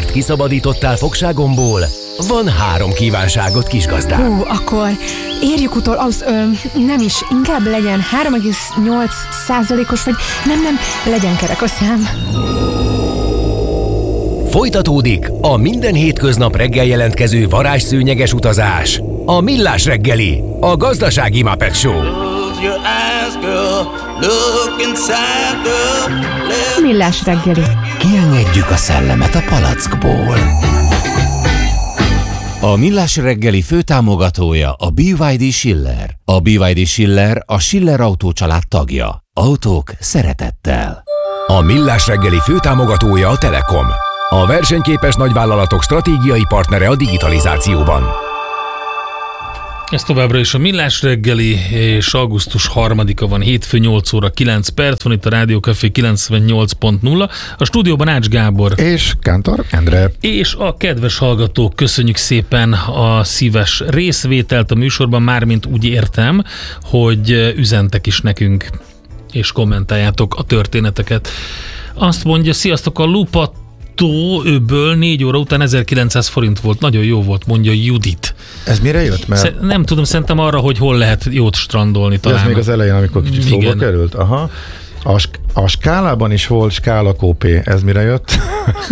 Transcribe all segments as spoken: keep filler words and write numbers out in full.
mert kiszabadítottál fogságomból, van három kívánságod, kisgazdám. Hú, akkor érjük utol, az, ö, nem is, inkább legyen három egész nyolc százalékos, vagy nem, nem, legyen kerek a szám. Folytatódik a minden hétköznap reggel jelentkező varázsszőnyeges utazás. A Millás reggeli, a gazdasági Muppet Show. Millás reggeli. Kiengedjük a szellemet a palackból. A Millás reggeli főtámogatója a bé vé dé Schiller. A bé vé dé Schiller a Schiller Autó család tagja. Autók szeretettel. A Millás reggeli főtámogatója a Telekom. A versenyképes nagyvállalatok stratégiai partnere a digitalizációban. Ez továbbra is a Millás reggeli, és augusztus harmadika van, hétfő, nyolc óra kilenc perc, van itt a Rádió Café kilencvennyolc pont nulla. A stúdióban Ács Gábor. És Kántor Endre. És a kedves hallgatók, köszönjük szépen a szíves részvételt a műsorban, mármint úgy értem, hogy üzentek is nekünk, és kommentáljátok a történeteket. Azt mondja, sziasztok, a Lupa öbből négy óra után ezerkilencszáz forint volt. Nagyon jó volt, mondja Judit. Ez mire jött? Mert... Sze- nem tudom, szerintem arra, hogy hol lehet jót strandolni talán. Ez még az elején, amikor kicsit Igen. szóba került. Aha. A, sk- a skálában is volt skála kópé. Ez mire jött?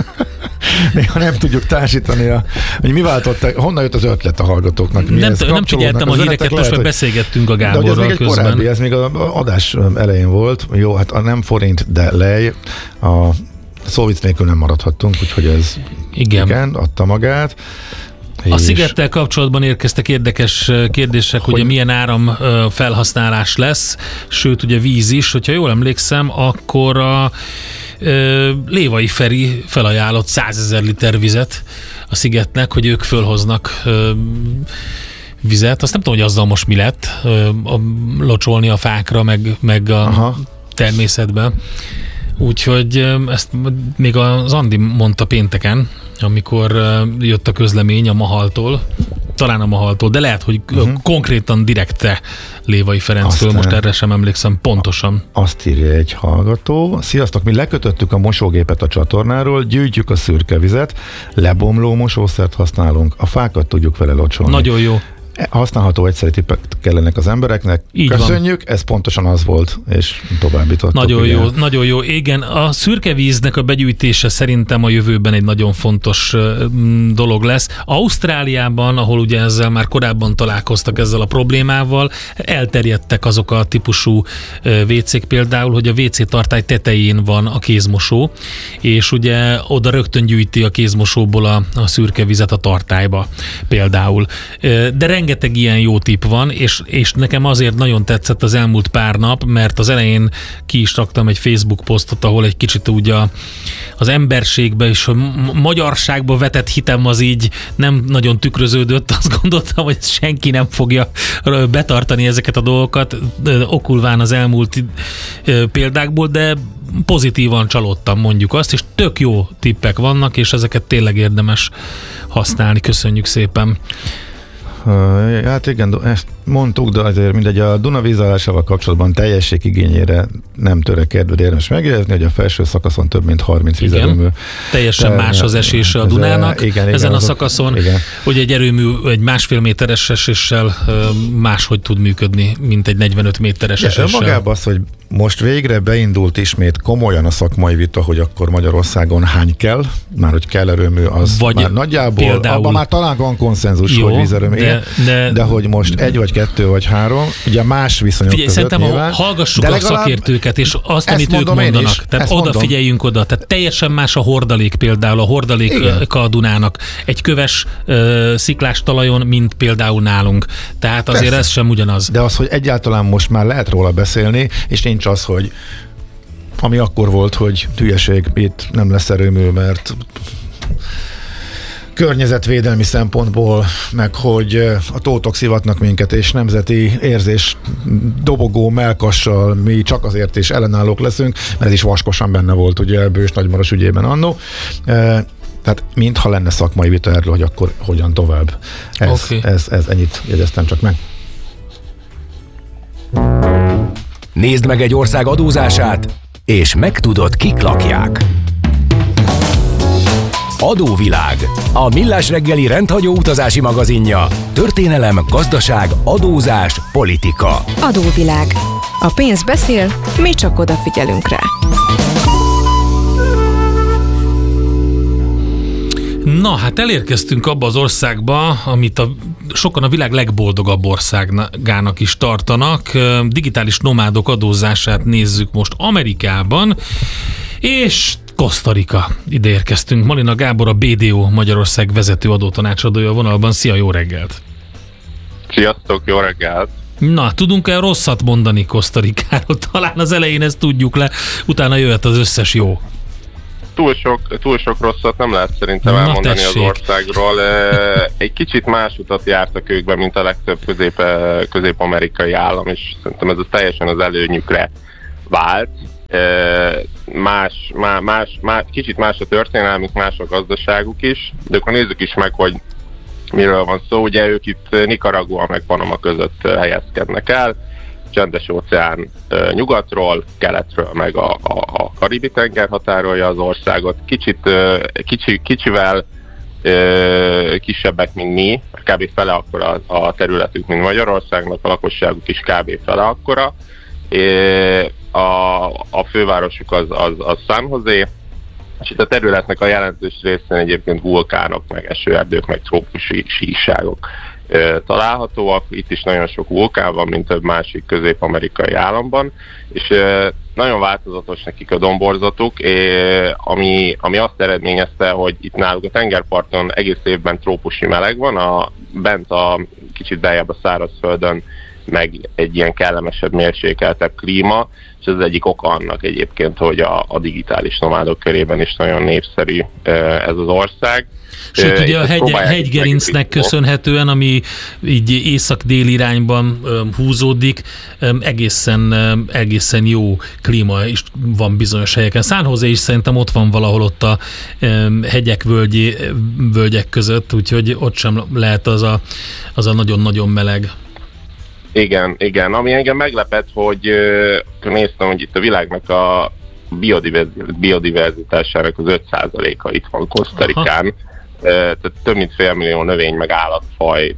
Néha nem tudjuk társítani, a, hogy mi váltott, honnan jött az ötlet a hallgatóknak. Nem, t- nem figyeltem a híreket, most meg beszélgettünk a Gáborral de ez még egy közben. Korábbi, ez még az adás elején volt. Jó, hát a nem forint, de lej. A szó vicc nélkül nem maradhattunk, úgyhogy ez igen, igen adta magát. A szigettel kapcsolatban érkeztek érdekes kérdések, hogy ugye milyen áram felhasználás lesz, sőt ugye víz is, hogyha jól emlékszem, akkor a ö, Lévai Feri felajánlott százezer liter vizet a szigetnek, hogy ők fölhoznak ö, vizet. Azt nem tudom, hogy azzal most mi lett, ö, a, locsolni a fákra, meg, meg a Aha. természetbe. Úgyhogy ezt még az Andi mondta pénteken, amikor jött a közlemény a Mahaltól, talán a Mahaltól, de lehet, hogy uh-huh. konkrétan direkte Lévai Ferenctől, most erre sem emlékszem pontosan. Azt írja egy hallgató. Sziasztok, mi lekötöttük a mosógépet a csatornáról, gyűjtjük a szürke vizet, lebomló mosószert használunk, a fákat tudjuk vele locsolni. Nagyon jó. Használható egyszerű tippek kellenek az embereknek. Így köszönjük, van. Ez pontosan az volt, és továbbítottuk. Nagyon igen. jó, nagyon jó. Igen, a szürke víznek a begyűjtése szerintem a jövőben egy nagyon fontos dolog lesz. Ausztráliában, ahol ugye ezzel már korábban találkoztak ezzel a problémával, elterjedtek azok a típusú vécék például, hogy a vécé tartály tetején van a kézmosó, és ugye oda rögtön gyűjti a kézmosóból a, a szürke vizet a tartályba például. De rengeteg ilyen jó tipp van, és, és nekem azért nagyon tetszett az elmúlt pár nap, mert az elején ki is raktam egy Facebook posztot, ahol egy kicsit úgy a, az emberségbe és a magyarságba vetett hitem az így nem nagyon tükröződött. Azt gondoltam, hogy senki nem fogja betartani ezeket a dolgokat, okulván az elmúlt példákból, de pozitívan csalódtam, mondjuk azt, és tök jó tippek vannak, és ezeket tényleg érdemes használni. Köszönjük szépen! Hát igen, ezt mondtuk, de azért mindegy, a Duna vízállásával kapcsolatban teljességigényére nem törekedve, érdemes megjegyezni, hogy a felső szakaszon több mint harminc vízerőmű. Teljesen Te, más az esése a Dunának igen, igen, ezen a szakaszon, igen. Hogy egy erőmű egy másfél méteres eséssel máshogy tud működni, mint egy negyvenöt méteres de eséssel. Magában az, hogy most végre beindult ismét komolyan a szakmai vita, hogy akkor Magyarországon hány kell, már hogy kell erőmű, az vagy már nagyjából, például, abban már talán van konszenzus, jó, hogy vízerőmű, de, de, de hogy most egy vagy kettő vagy három, ugye más viszonyok figyelj, között szerintem nyilván. Hallgassuk a szakértőket, és azt, amit ők mondanak. Tehát odafigyeljünk oda. Tehát teljesen más a hordalék például, a hordalék igen. a Dunának. Egy köves uh, sziklás talajon, mint például nálunk. Tehát azért persze. Ez sem ugyanaz. De az, hogy egyáltalán most már lehet róla beszélni, és nincs az, hogy ami akkor volt, hogy hülyeség, itt nem lesz erőmű, mert környezetvédelmi szempontból, meg hogy a tótok szivatnak minket, és nemzeti érzés dobogó melkassal mi csak azért is ellenállók leszünk, mert ez is vaskosan benne volt ugye Bős Nagymaros ügyében annó. Tehát mintha lenne szakmai vita erről, hogy akkor hogyan tovább. Ez, okay. ez, ez ennyit jegyeztem csak meg. Nézd meg egy ország adózását, és megtudod, kik lakják. Adóvilág, a Millás reggeli rendhagyó utazási magazinja. Történelem, gazdaság, adózás, politika. Adóvilág. A pénz beszél, mi csak odafigyelünk rá. Na, hát elérkeztünk abba az országba, amit a, sokan a világ legboldogabb országának is tartanak. Digitális nomádok adózását nézzük most Amerikában, és Costa Rica. Ide érkeztünk. Malina Gábor, a bé dé o Magyarország vezető adótanácsadója a vonalban. Szia, jó reggelt! Sziasztok, jó reggelt! Na, tudunk-e rosszat mondani Costa Ricáról? Talán az elején ezt tudjuk le, utána jöhet az összes jó. Túl sok, túl sok rosszat nem lehet szerintem Na, elmondani tessék. az országról. Egy kicsit más utat jártak ők be, mint a legtöbb közép, közép-amerikai állam, és szerintem ez teljesen az előnyükre vált. Más, más, más, más, kicsit más a történelmük, más a gazdaságuk is, de akkor nézzük is meg, hogy miről van szó. Ugye ők itt Nicaragua meg Panama között helyezkednek el, Csendes óceán nyugatról, keletről meg a, a, a Karibi tenger határolja az országot. Kicsit, kicsi, kicsivel kisebbek, mint mi, kb. Fele akkora a területük, mint Magyarországnak, a lakosságuk is kb. Fele akkora. A, a fővárosuk az, az, az San José, és itt a területnek a jelentős részén egyébként vulkánok, meg esőerdők, meg trópusi síkságok e, találhatóak. Itt is nagyon sok vulkán van, mint több másik közép-amerikai államban, és e, nagyon változatos nekik a domborzatuk, e, ami, ami azt eredményezte, hogy itt náluk a tengerparton egész évben trópusi meleg van, a, bent a kicsit beljebb a szárazföldön meg egy ilyen kellemesebb, mérsékeltebb klíma, és ez egyik oka annak egyébként, hogy a, a digitális nomádok körében is nagyon népszerű ez az ország. Sőt, ugye a hegy, hegygerincnek köszönhetően, ami így észak-dél irányban húzódik, egészen, egészen jó klíma is van bizonyos helyeken. San José is szerintem ott van valahol ott a hegyek, völgyi, völgyek között, úgyhogy ott sem lehet az a, az a nagyon-nagyon meleg. Igen, igen. Ami engem meglepett, hogy uh, néztem, hogy itt a világnak a biodiverzitásának az öt százaléka itt van Costa Ricán. Uh, tehát több mint félmillió növény meg állatfaj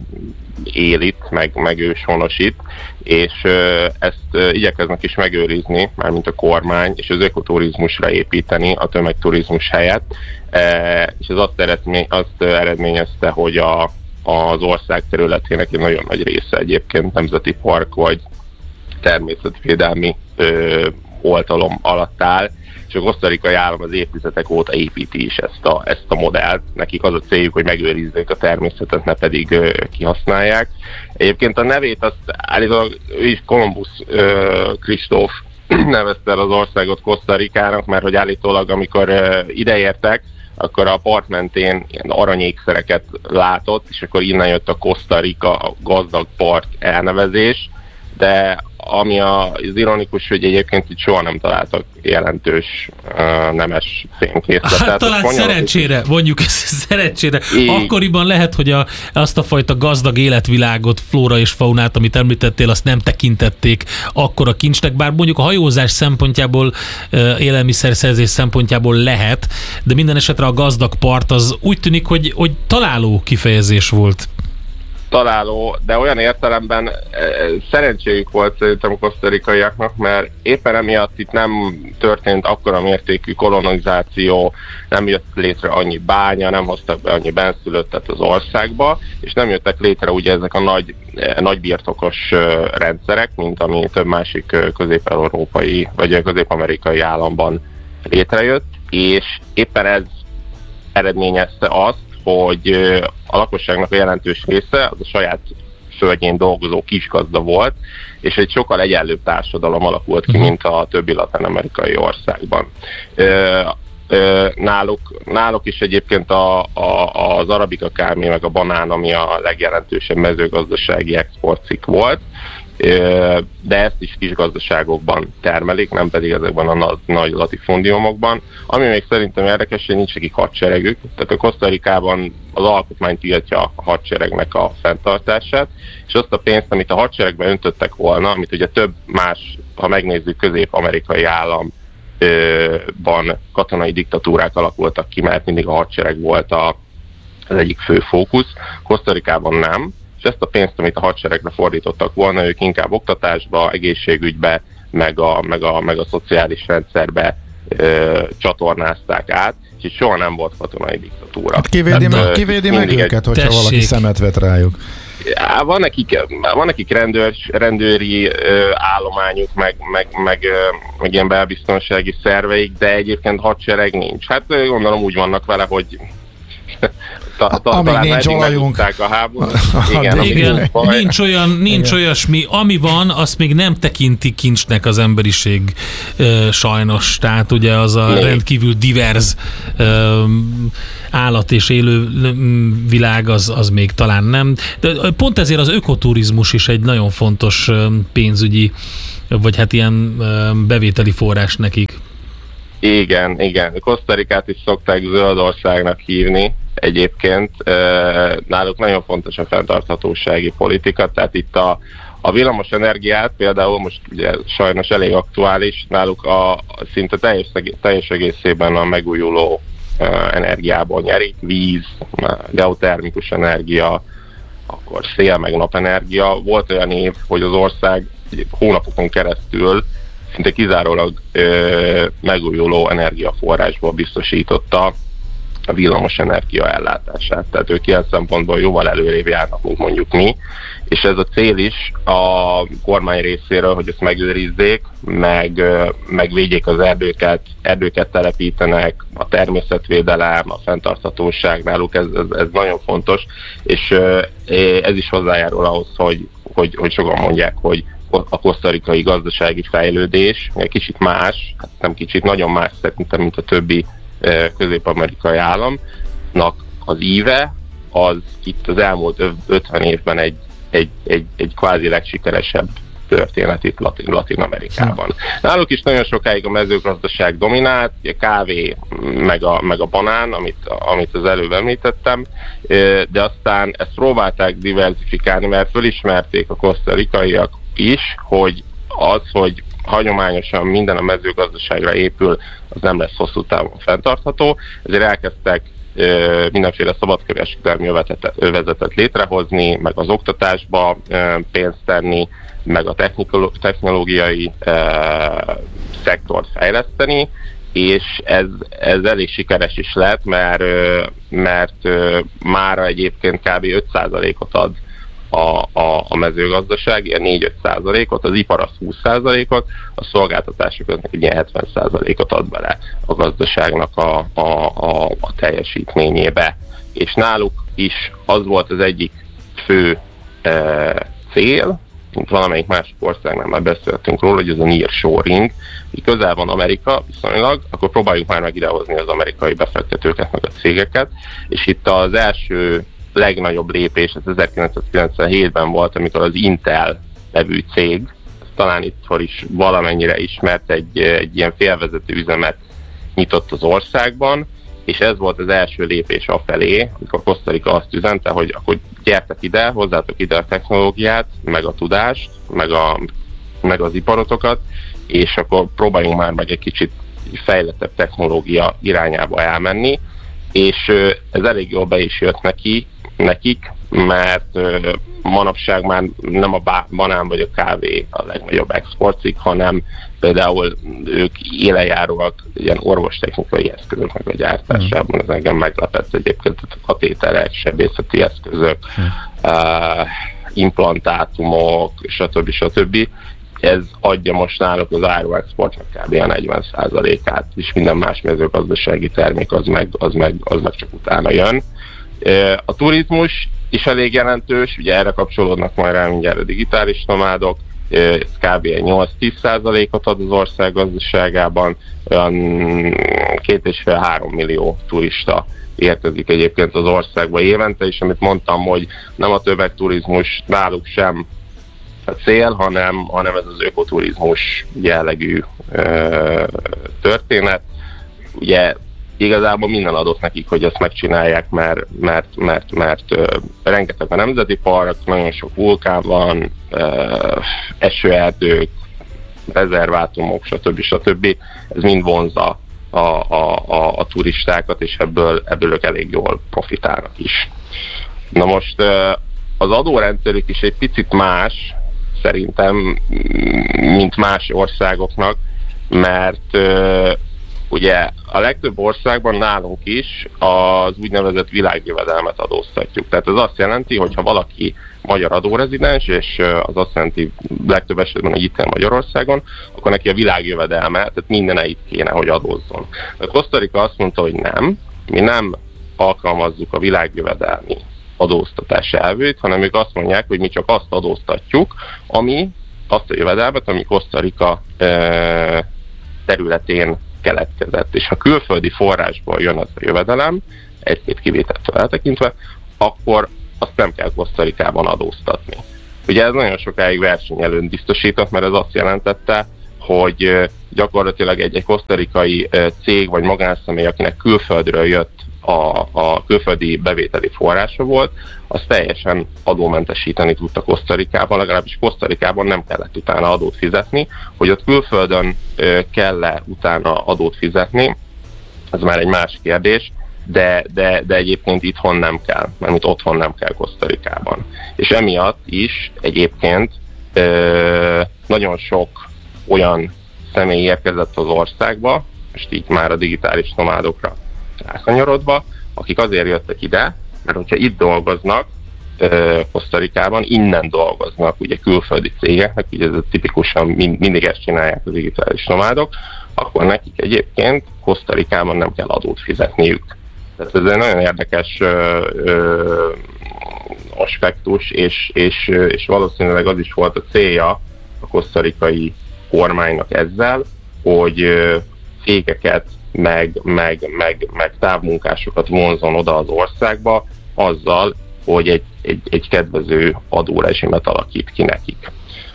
él itt, meg, meg őshonos itt, és uh, ezt uh, igyekeznek is megőrizni, mármint a kormány, és az ökoturizmusra építeni a tömegturizmus helyett, uh, és ez azt, eredmény, azt uh, eredményezte, hogy a az ország területének egy nagyon nagy része egyébként nemzeti park vagy természetvédelmi ö, oltalom alatt áll, és a kosztarikai állam az évtizedek óta építi is ezt a, ezt a modellt. Nekik az a céljuk, hogy megőrizzék a természetet, ne pedig ö, kihasználják. Egyébként a nevét azt állítólag ő is Kolumbusz Kristóf nevezte el az országot Costa Ricának, mert hogy állítólag amikor ö, ideértek, akkor a part mentén ilyen aranyékszereket látott, és akkor innen jött a Costa Rica, a gazdag part elnevezés, de ami a, az ironikus, hogy egyébként itt soha nem találtak jelentős uh, nemes fémkészletet. Hát talán szerencsére, mondjuk ezt szerencsére. Így. Akkoriban lehet, hogy a, azt a fajta gazdag életvilágot, flóra és faunát, amit említettél, azt nem tekintették akkora kincsnek, bár mondjuk a hajózás szempontjából, élelmiszerszerzés szempontjából lehet, de minden esetre a gazdag part az úgy tűnik, hogy, hogy találó kifejezés volt. Találó, de olyan értelemben e, szerencséjük volt szerintem a kosztarikaiaknak, mert éppen emiatt itt nem történt akkora mértékű kolonizáció, nem jött létre annyi bánya, nem hoztak be annyi benszülöttet az országba, és nem jöttek létre ugye ezek a nagy, e, nagy birtokos e, rendszerek, mint ami több másik e, közép-európai vagy közép-amerikai államban létrejött, és éppen ez eredményezte azt, hogy a lakosságnak a jelentős része az a saját földjén dolgozó kisgazda volt, és egy sokkal egyenlőbb társadalom alakult ki, mint a többi latin-amerikai országban. Náluk, náluk is egyébként a, a, az arabika kámé meg a banán, ami a legjelentősebb mezőgazdasági exportcikk volt, de ezt is kis gazdaságokban termelik, nem pedig ezekben a nagy, nagy latifundiumokban. Ami még szerintem érdekes, hogy nincs nekik hadseregük, tehát a Costa Ricában az alkotmány tiltja a hadseregnek a fenntartását, és azt a pénzt, amit a hadseregben öntöttek volna, amit ugye több más, ha megnézzük, közép-amerikai állam ban katonai diktatúrák alakultak ki, mert mindig a hadsereg volt a, az egyik fő fókusz. Kosztarikában nem, és ezt a pénzt, amit a hadseregre fordítottak volna, ők inkább oktatásba, egészségügybe, meg a, meg a, meg a szociális rendszerbe ö, csatornázták át, és soha nem volt katonai diktatúra. Hát kivédi, hát, meg, kivédi meg őket, hogyha tessék. valaki szemet vet rájuk. Ja, van nekik, van nekik rendőr, rendőri ö, állományuk, meg, meg, meg, ö, meg ilyen belbiztonsági szerveik, de egyébként hadsereg nincs. Hát gondolom úgy vannak vele, hogy ta, ta, amíg talán nincs olajunk. a háborút. Igen, Igen, baj. nincs olyan, nincs Igen. olyasmi, ami van, azt még nem tekinti kincsnek az emberiség ö, sajnos, tehát ugye az a Még. rendkívül divers ö, állat és élő világ az, az még talán nem. De pont ezért az ökoturizmus is egy nagyon fontos ö, pénzügyi, vagy hát ilyen ö, bevételi forrás nekik. Igen, igen. Kosztarikát is szokták zöld országnak hívni egyébként. Náluk nagyon fontos a fenntarthatósági politika, tehát itt a, a villamos energiát például most ugye sajnos elég aktuális, náluk a, a szinte teljes, teljes egészében a megújuló energiából nyerik, víz, geotermikus energia, akkor szél meg napenergia. Volt olyan év, hogy az ország hónapokon keresztül szinte kizárólag ö, megújuló energiaforrásból biztosította a villamos energia ellátását. Tehát ők ilyen szempontból jóval előrébb járnak, mint mondjuk mi, és ez a cél is a kormány részéről, hogy ezt megőrizzék, meg, meg védjék az erdőket, erdőket telepítenek, a természetvédelem, a fenntarthatóság náluk, ez, ez, ez nagyon fontos, és ez is hozzájárul ahhoz, hogy, hogy, hogy sokan mondják, hogy a kosztarikai gazdasági fejlődés egy kicsit más, hát nem kicsit, nagyon más szerintem, mint a többi közép-amerikai államnak az íve, az itt az elmúlt ötven évben egy, egy, egy, egy kvázi legsikeresebb történet itt Latin, Latin-Amerikában. Náluk is nagyon sokáig a mezőgazdaság dominált, a kávé meg a, meg a banán, amit, amit az előbb említettem, de aztán ezt próbálták diversifikálni, mert fölismerték a kosztarikaiak is, hogy az, hogy hagyományosan minden a mezőgazdaságra épül, az nem lesz hosszú távon fenntartható, ezért elkezdtek ö, mindenféle szabadkereskedelmi övezetet létrehozni, meg az oktatásba ö, pénzt tenni, meg a technológiai ö, szektort fejleszteni, és ez, ez elég sikeres is lett, mert, ö, mert ö, mára egyébként kb. öt százalékot ad A, a, a mezőgazdaság, ilyen négy-öt százalékot, az ipar az húsz százalékot, a szolgáltatások aznak egy ilyen hetven százalékot ad bele a gazdaságnak a, a, a, a teljesítményébe. És náluk is az volt az egyik fő e, cél, mint valamelyik másik országnál már beszéltünk róla, hogy ez a nearshoring, így közel van Amerika viszonylag, akkor próbáljuk már meg idehozni az amerikai befektetőket, meg a cégeket, és itt az első legnagyobb lépés az ezerkilencszázkilencvenhétben volt, amikor az Intel nevű cég, talán itt is valamennyire ismert, egy, egy ilyen félvezető üzemet nyitott az országban, és ez volt az első lépés afelé, amikor Kosztarika azt üzente, hogy akkor gyertek ide, hozzátok ide a technológiát, meg a tudást, meg, a, meg az iparotokat, és akkor próbáljunk már meg egy kicsit fejlettebb technológia irányába elmenni, és ez elég jól be is jött neki, nekik, mert uh, manapság már nem a bá- banán vagy a kávé a legnagyobb exportcikk, hanem például ők élenjáróak ilyen orvostechnikai eszközöknek a gyártásában, ez engem meglepett egyébként, a katéterek, sebészeti eszközök, mm. uh, implantátumok, stb. stb. Ez adja most náluk az áruexportnak kb. A negyven százalékát, és minden más mezőgazdasági termék az meg, az, meg, az meg csak utána jön. A turizmus is elég jelentős, ugye erre kapcsolódnak majd rá mindjárt a digitális nomádok, ez kb. nyolc-tíz százalékot ad az ország gazdaságában, olyan két és fél három millió turista érkezik egyébként az országba évente, és amit mondtam, hogy nem a tömegturizmus náluk sem a cél, hanem, hanem ez az ökoturizmus jellegű ö, történet. Ugye igazából minden adott nekik, hogy ezt megcsinálják, mert, mert, mert, mert ö, rengeteg a nemzeti park, nagyon sok vulkán van, ö, esőerdők, rezervátumok, stb. stb. Ez mind vonzza a, a, a, a turistákat, és ebből, ebből ők elég jól profitálnak is. Na most az adórendszerük is egy picit más, szerintem, mint más országoknak, mert ugye a legtöbb országban nálunk is az úgynevezett világjövedelmet adóztatjuk. Tehát ez azt jelenti, hogy ha valaki magyar adórezidens, és az azt jelenti legtöbb esetben, hogy itt él Magyarországon, akkor neki a világjövedelme, tehát mindeneit kéne, hogy adózzon. A Costa Rica azt mondta, hogy nem, mi nem alkalmazzuk a világjövedelmi adóztatás elvét, hanem ők azt mondják, hogy mi csak azt adóztatjuk, ami azt a jövedelmet, ami Costa Rica e, területén keletkezett. És ha külföldi forrásból jön az a jövedelem, egy-két kivételtől eltekintve, akkor azt nem kell Costa Ricában adóztatni. Ugye ez nagyon sokáig versenyelőnyt biztosított, mert ez azt jelentette, hogy gyakorlatilag egy, egy kosztarikai cég vagy magánszemély, akinek külföldről jött a, a külföldi bevételi forrása volt, az teljesen adómentesíteni tudta Costa Ricában, legalábbis Costa Ricában nem kellett utána adót fizetni, hogy ott külföldön kell-e utána adót fizetni, ez már egy más kérdés, de, de, de egyébként itthon nem kell, mert itt otthon nem kell Costa Ricában. És emiatt is egyébként ö, nagyon sok olyan személy érkezett az országba, most így már a digitális nomádokra rákanyarodva, akik azért jöttek ide, mert hogyha itt dolgoznak, Costa Ricában, innen dolgoznak ugye külföldi cégeknek, ugye ez tipikusan mind, mindig ezt csinálják a digitális nomádok, akkor nekik egyébként Costa Ricában nem kell adót fizetniük. Tehát ez egy nagyon érdekes ö, ö, aspektus, és, és, és valószínűleg az is volt a célja a kosztarikai kormánynak ezzel, hogy ö, cégeket meg, meg, meg, meg távmunkásokat vonzon oda az országba, azzal, hogy egy, egy, egy kedvező adórezsimet alakít ki nekik.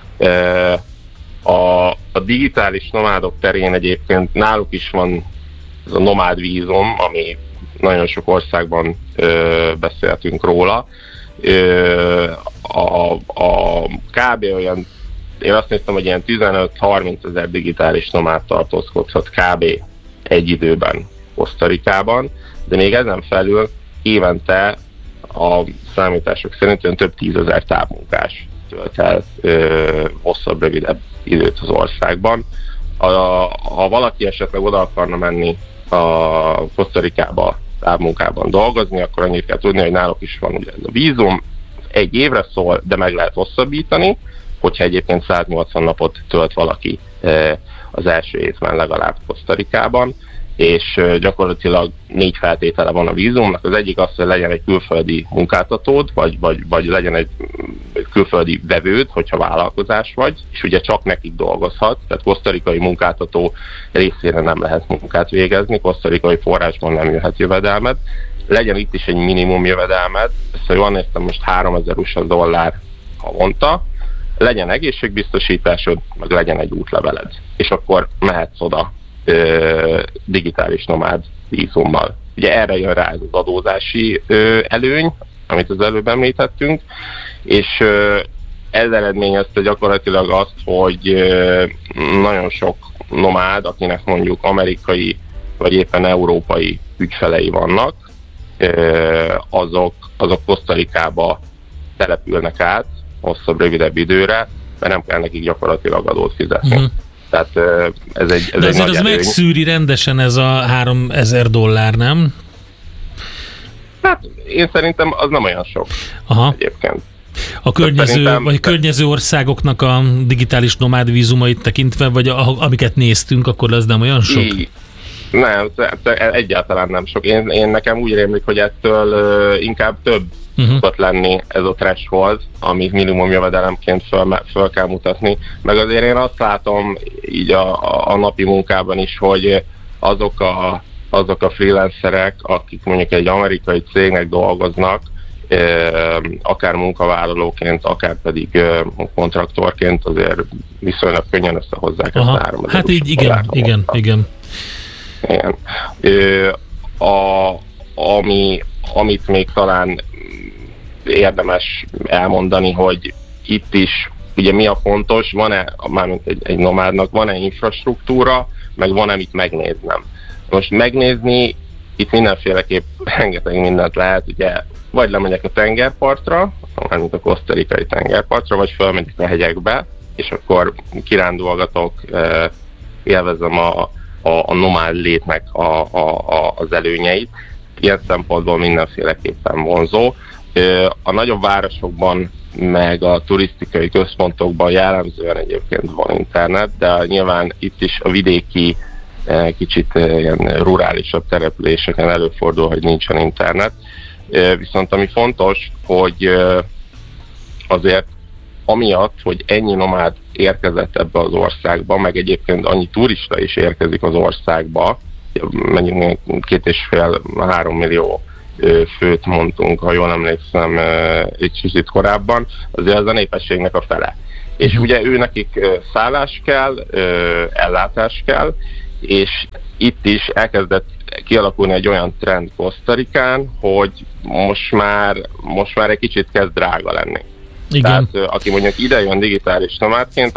A, a digitális nomádok terén egyébként náluk is van ez a nomád vízum, ami nagyon sok országban ö, beszéltünk róla. Ö, a, a kb. Olyan, én azt néztem, hogy ilyen tizenöt-harminc ezer digitális nomád tartózkodhat kb. Egy időben Costa Ricában, de még ezen felül évente a számítások szerint olyan több tízezer távmunkás tölt el ö, hosszabb, rövidebb időt az országban. A, ha valaki esetleg oda akarna menni a Costa Ricába távmunkában dolgozni, akkor annyit kell tudni, hogy náluk is van ugye ez a vízum, egy évre szól, de meg lehet hosszabbítani, hogyha egyébként száznyolcvan napot tölt valaki ö, az első évben legalább Costa Ricában, és gyakorlatilag négy feltétele van a vízumnak. Az egyik az, hogy legyen egy külföldi munkáltatód, vagy, vagy, vagy legyen egy külföldi vevőd, hogyha vállalkozás vagy, és ugye csak nekik dolgozhat, tehát kosztarikai munkáltató részére nem lehet munkát végezni, kosztarikai forrásban nem jöhet jövedelmed. Legyen itt is egy minimum jövedelmed, ezt jól néztem, most háromezer u es á dollár havonta, legyen egészségbiztosításod, meg legyen egy útleveled, és akkor mehetsz oda ö, digitális nomád vízummal. Ugye erre jön rá ez az adózási ö, előny, amit az előbb említettünk, és ö, ez eredményezte gyakorlatilag azt, hogy ö, nagyon sok nomád, akinek mondjuk amerikai vagy éppen európai ügyfelei vannak, ö, azok, azok Costa Ricába települnek át hosszabb, rövidebb időre, mert nem kell nekik gyakorlatilag adót fizetni. Uh-huh. Tehát ez egy, ez de egy azért nagy az előny. megszűri rendesen ez a háromezer dollár, nem? Hát én szerintem az nem olyan sok. Aha. Egyébként. A környező, vagy környező országoknak a digitális nomád vízumait tekintve, vagy a, amiket néztünk, akkor ez nem olyan sok? I, nem, egyáltalán nem sok. Én, én nekem úgy rémlik, hogy ettől uh, inkább több uh-huh. szokott lenni ez a threshold, amit minimum jövedelemként föl, föl kell mutatni. Meg azért én azt látom így a, a, a napi munkában is, hogy azok a, azok a freelancerek, akik mondjuk egy amerikai cégnek dolgoznak, akár munkavállalóként, akár pedig kontraktorként azért viszonylag könnyen összehozzák ezt a három. Hát így igen, igen, igen. igen. A, ami, amit még talán érdemes elmondani, hogy itt is ugye mi a fontos, van-e, mármint egy, egy nomádnak, van-e infrastruktúra, meg van-e mit megnéznem. Most megnézni, itt mindenféleképp rengeteg mindent lehet, ugye, vagy lemegyek a tengerpartra, mármint a kosztarikai tengerpartra, vagy felmegyek a hegyekbe, és akkor kirándulgatok, élvezem a, a, a nomád létnek a, a, a, az előnyeit. Ilyen szempontból mindenféleképpen vonzó. A nagyobb városokban, meg a turisztikai központokban jellemzően egyébként van internet, de nyilván itt is a vidéki, kicsit ilyen rurálisabb településeken előfordul, hogy nincsen internet. Viszont ami fontos, hogy azért amiatt, hogy ennyi nomád érkezett ebbe az országba, meg egyébként annyi turista is érkezik az országba, menjünk két és fél, három millió főt mondtunk, ha jól emlékszem, egy kicsit korábban, azért az a népességnek a fele. És ugye ő nekik szállás kell, ellátás kell, és itt is elkezdett kialakulni egy olyan trend Kosztarikán, hogy most már, most már egy kicsit kezd drága lenni. Igen. Tehát aki mondjuk ide jön digitális nomádként,